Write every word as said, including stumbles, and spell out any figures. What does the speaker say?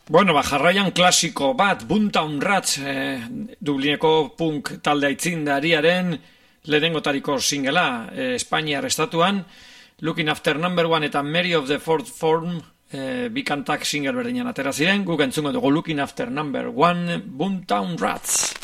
Bueno, ba, jarraian klasiko bat, Boomtown Rats, eh, Dublineko punk talde aitzindariaren lehenengotariko singela, eh, Espainiar estatuan, Looking After Number One eta Mary of the Fourth Form, eh, bi kantak single berdinan atera ziren, guk entzungo dugu Looking After Number One, Boomtown Rats.